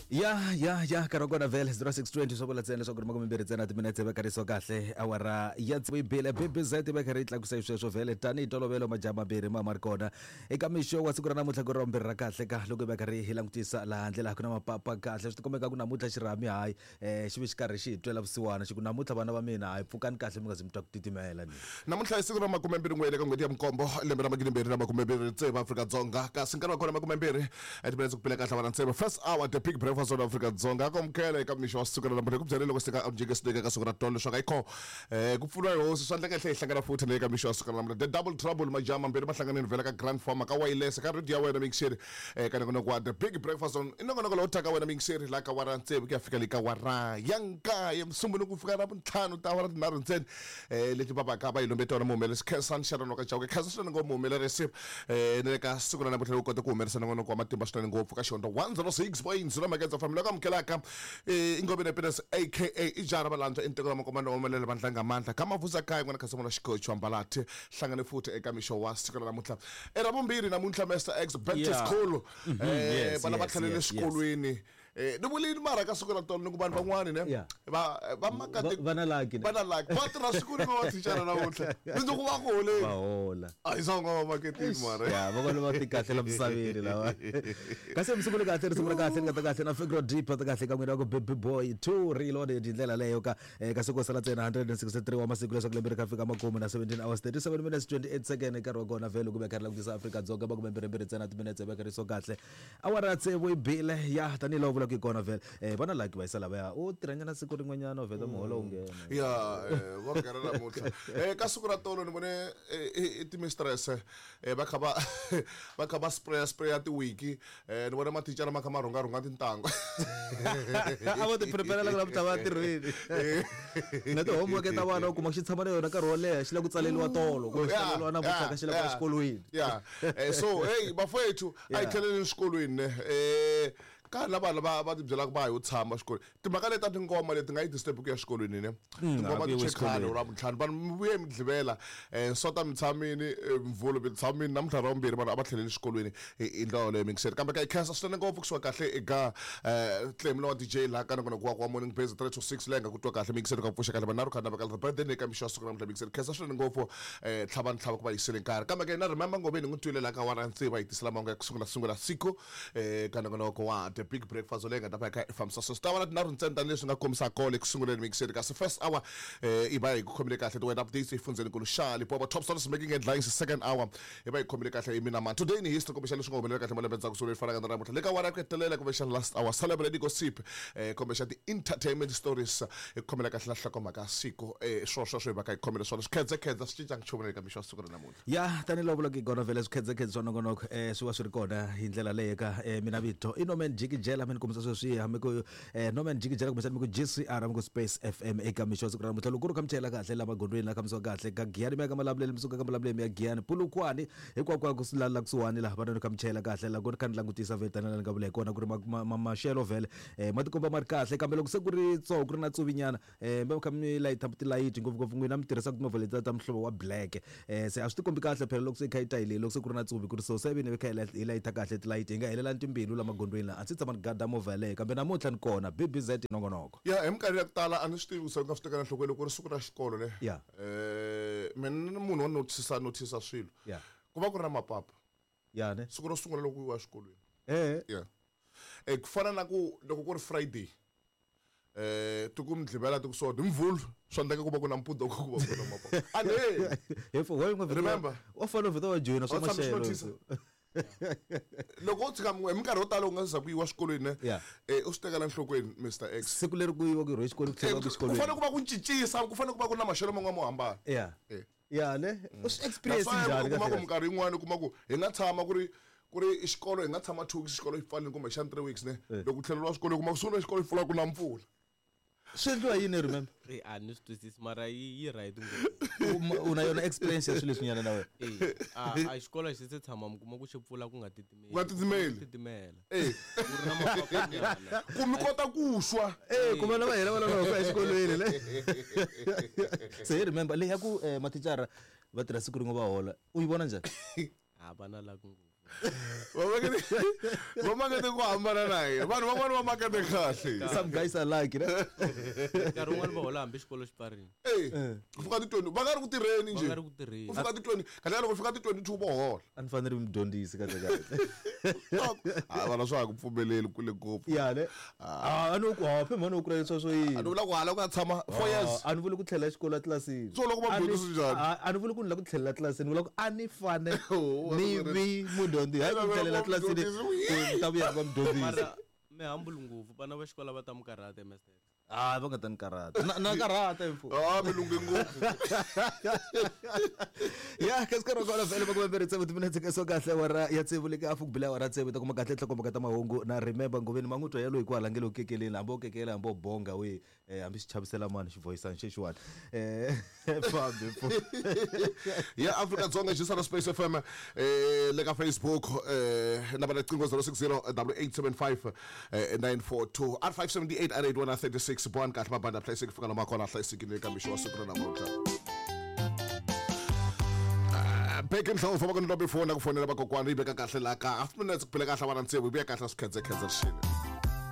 Ya karokona vele 0620 sobola-tsena swa ku ri makumembirhi ntsena timinetse va kariso kahle awara ya tsivibile BBZ va karhi yi tlakusa sweswo vhele tanihi tolovelo majaha mambirhi ma ri kona eka mixo wa siku ra namuntlha ku ri wambirhi ra kahle ka loko va karhi hi langutisa laha handle laha ku na mapapa kahle swi tikomeka ku namuntlha xirhami hayi xi vi xi karhi xi hi twela vusiwana xi ku namuntlha vana va mina hayi pfukani kahle mi nga zi mi twa ku titimela ni namuntlha hi siku ra makumembirhi n'we eka n'hweti ya Mkombo lembe ra magidimbirhi na makumembirhi ntsevu Afrika-Dzonga kasi nkarhi wa kona makumembirhi timinetse ku pela kahle vana ntsevu first hour the big breakfast on Afrika-Dzonga komkhela eka mixo wa siku ra namuntlha ku byele loko sika amjike sideke ka siku ra tolo leswaku ayikho ku pfuna hi hosi swa endleka hle hlangana futhi le eka mixo wa siku ra namuntlha the double trouble majaha mambirhi ma hlanganeni vhela ka grand farmer ka wireless ka radio ya wena mixeri ka nongonoko wa the big breakfast on inongonoko lo taka wena mixeri la ka wara ntsevu ku ya fika le ka wara yanka emsumbulo ku fika na buntlhanu ta wara tinharhu ntsena leti babaka ba ilombe tona muhumeleli Khensani Sharon ka chauke Khensani ngo muhumelerisi ne ka siku ra namuntlha u kota ku humelerisa nongonoko wa matimba swinene ngopfu ka xonto 106.0 Mageza family loko amkelaka ingobeni Peters aka ijara balantswa inteko ya makomando omelele bandla ngamandla kama vuza kaya ngwana khasomola xikochi wa Mbalati hlangane futhi eka mixo wa siku ra namuntlha era vumbirhi namuntlha Mr X back to school bana va tlhalele xikolweni ni vulini mara ka siku ra tolo ni ku vanhu van'wani ne va makati vana laki va tirha xikolweni va thichara namuntlha ndzi ku va ku hole va hola a hi sanga va marketing mara ya va vona va ti kahle la misaveni lawa kasi msungule kahle risungule kahle ngata kahle na figure deep ta kahle ka n'wina ku baby boy 2 reloaded ndlela leyo ka siku sala tsena 163 wa masiku leswaku lembe ka fika makumu na 17 hours 37 minutes 28 seconds nkarhi wa kona vele ku veka la ku tisa Afrika-Dzonga ba ku mbirhi tsena timinetse veka riso kahle awara tsevu ibile ya tani lo vula ku ikona vele vana like va isala va o tiranyana siku rin'wanyana vele moholo ungena ya va ngara namuntlha ka siku ra tolo ni vone timistress va kha va spray ti wiki ni vona mathicara ma kha ma rhunga tintangu a vo ti prepare la ku tava tirhweni na ti homework ta vana u kuma xi tshama na yona nkarhi wo leha xi la ku tsaleliwa tolo ku tsaleliwa na vutlhaka xi la ku xikolweni so hey bafowethu a hi tlheleni xikolweni kana vana va ti byela ku va hi u tshama xikolweni timhaka leti ta tingoma leti nga yi disturb ku ya xikolweni ne tingoma ti chekhana ra vutlhanu vanhu mi vuye mi dlivela sota mi tshamini mvulo mi tshamini namuntlha ra vumbirhi vanhu a va tlheleli xikolweni hi ndlela leyo mingiseri kambe ka hi khensa swinene ngopfu kusuka kahle eka claim wa DJ la kana kuna kuwa morning base 3 to 6 lenga kutwa kahle mingiseri ka pfusha kahle banaro khana bakala birthday ne ka misho suku namuntlha mingiseri khensa swinene ngopfu tlhava ku va yisele nkarhi kambe ka na remember ngobeni ngutwile la ka wara ntsevu yi tisela manga kusungula siku kana kuna wa the big breakfast olenga ndapha ka FM so stawana tinarhu ntsena leswi nga komisa kole kusunguleni mingiseri kasi first hour iba yi khomile kahle to updates ifundzeni ku lushali poba top stars making headlines second hour iba yi khomile kahle imina man today ni history komisa leswi ngobelela kahle malembe ntsako kusungula ifana ka namuntlha leka wara ku hetelela ku vesha last hour celebrate gossip komisa ti entertainment stories ikhomela kahle la hlakoma ka siku swo ba ka ikhomela swona sikhedze sicicanga chomela ka misho suku namuntlha ya tani lo vula ku gona vele sikhedze swona ngonoko swi wa swi ri kona hi ndlela leyo ka mina vito inomen jikijela mini kumisa sweswi hambi ku nomen jikijela kumisa mi ku GCR mi ku Space FM eka misho suku namuntlha loko ri kamthela kahle la magondweni la kamisa kahle ka Giyani meka malabuleli misuka ka malabuleli ya Giyani Pulukwani hikwakwa ku silala kusuwani la vanhu kamthela kahle la ku kan langutisa vetana la nga vula ikona ku ri mashelo vele matikomba mari kahle kambe loko se ku ri tso ku ri na tsuvinyana mbe kami light up ti light ngopfu n'wina mi tirhisa ku movha ta mhlovo wa black se a swi tikombi kahle phela loko se kha itayile loko se ku ri na tsuvi ku ri so 7 ve kha hi light kahle ti light nga helela ntimbili la magondweni la a ndzi tshama gada movha le kambe namuntlha ni kona BBZ nongonoko ya emkarhi ya ku tala a ni swi tivi ku nga swi tekana nhlokweni ku ri siku ra xikolo ne mina munhu wa notice swilo ku va ku ri na mapapa ya ne siku ro sungula loko u wa xikolweni ku fana na ku loko ku ri Friday tuku mdlibela tuku so mvulu swa ndeka ku va ku na mputo ku va ku na mapapa hefo wa ngo remember wa follow vito wa join so mashelo loko utsika minkarhi yo tala u nga za ku yiwa xikolweni u swi tekela nhlokweni Mr X siku leri ku yiwa ku ro xikolweni ku tlhela ku xikolweni ku fanele ku va ku cincisa ku fanele ku va ku na maxelo man'wana mo hambana ya ne u swi experience njhani ka minkarhi yin'wana kuma ku hi nga tshama ku ri xikolo hi nga tshama 2 weeks xikolo xi pfalini kumbe xa 3 weeks ne loko tlheleriwa xikolo kuma ku sungula xikolo xi pfula ku na mpfula swi endliwa yini remember a ni swi twisisi mara yi right una yona experience ya swilo leswinyana na wena a xikolo xi se tshama mi kuma ku xi pfula ku nga titimela ku ri na mapapanyana ku mi kota ku xwa kuma na va hela vana loko exikolweni le se remember le ya ku mathicara va tirha siku rin'we va hola u yi vona njhani vana la ku Mama ke ku hambana naye vanhu van'wana va makete kahle some guys are like nkarhi wun'wana va hola hambi xikolo xi parile ku fika ti 20 va nga ri ku tirheni va nje nga ri ku tirheni ku fika ti 20 kahle loko fika ti 22 vo hola a ni fanele mi dyondzisi kahle vana swa ha ku pfumeleli kule ngopfu yale a no ku haphe mano ku rayisa swo yini a ni vula ku hala ku nga tshama 4 years a ni vuli ku tlhela xikolo tlilasini so loko va dyondzisi njhani a ni vuli ku ni la ku tlhelela tlilasini ni vula ku a ni fane ni vi mudyondzi hayi ku tlhelela tlilasini ta vuya va mudyondzisi mara me hambulu ngopfu vana va xikola va ta mu karhata emaster va nga ta ni karhata na karhata mfu milungu ngopfu ya ke ska rokola vele ba ku mbere tsevu timinetse ke so kahle wara ya tsevu le ka afu kubila wara tsevu ta kuma kahle tlhoko ka ta mahungu na remember ngoveni mangutwa yalo hi ku halangelo kekeleni ambo kekela ambo bonga we ambi xi chavisela mani xi voice an xexuwana fambe ya Afrika-Dzonga xi sala Space FM le ka Facebook na bana qingo 060 8875 942 R578 R8136 bon kahle mabanda place kufika noma khona hlayisekile ka misho wasukura namuhla Bheke nhlobo foba konto before na kufonela bakokwana ibeka kahle la ka after minutes kuphela kahle abana ntsebu ibuya kahle sikhenze shini